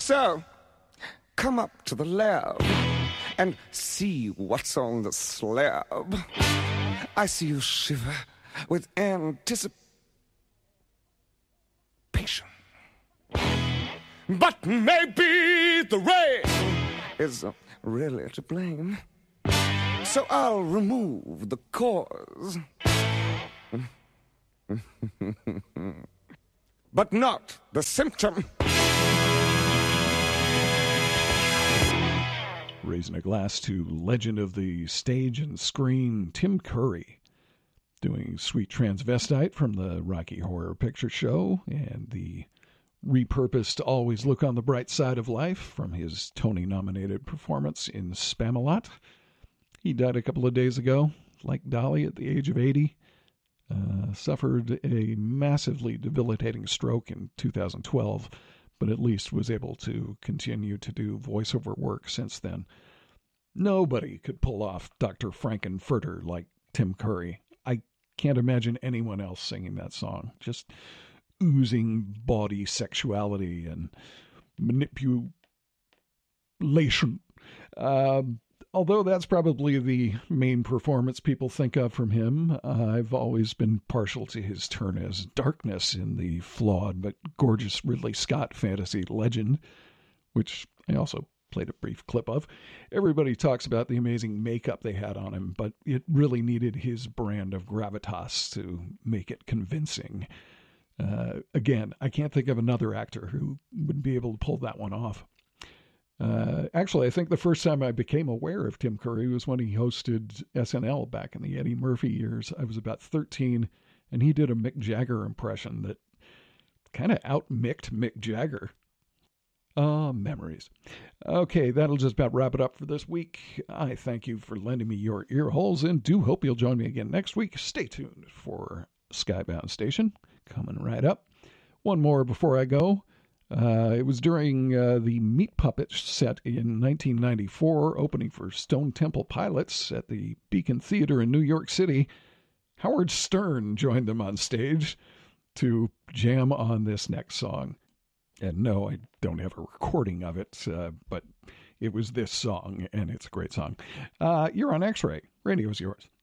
So, come up to the lab and see what's on the slab. I see you shiver with anticipation. But maybe the rain is really to blame. So I'll remove the cause. But not the symptom. Raising a glass to legend of the stage and screen, Tim Curry, doing Sweet Transvestite from the Rocky Horror Picture Show and the repurposed Always Look on the Bright Side of Life from his Tony-nominated performance in Spamalot. He died a couple of days ago, like Dolly, at the age of 80. Suffered a massively debilitating stroke in 2012, but at least was able to continue to do voiceover work since then. Nobody could pull off Dr. Frankenfurter like Tim Curry. I can't imagine anyone else singing that song. Just oozing body sexuality and manipulation. Although that's probably the main performance people think of from him, I've always been partial to his turn as Darkness in the flawed but gorgeous Ridley Scott fantasy Legend, which I also played a brief clip of. Everybody talks about the amazing makeup they had on him, but it really needed his brand of gravitas to make it convincing. Again, I can't think of another actor who would be able to pull that one off. Actually, I think the first time I became aware of Tim Curry was when he hosted SNL back in the Eddie Murphy years. I was about 13, and he did a Mick Jagger impression that kind of out-micked Mick Jagger. Memories. Okay, that'll just about wrap it up for this week. I thank you for lending me your ear holes, and do hope you'll join me again next week. Stay tuned for Skybound Station, coming right up. One more before I go. It was during the Meat Puppets set in 1994, opening for Stone Temple Pilots at the Beacon Theater in New York City. Howard Stern joined them on stage to jam on this next song. And no, I don't have a recording of it, but it was this song, and it's a great song. You're on X-Ray. Radio's yours.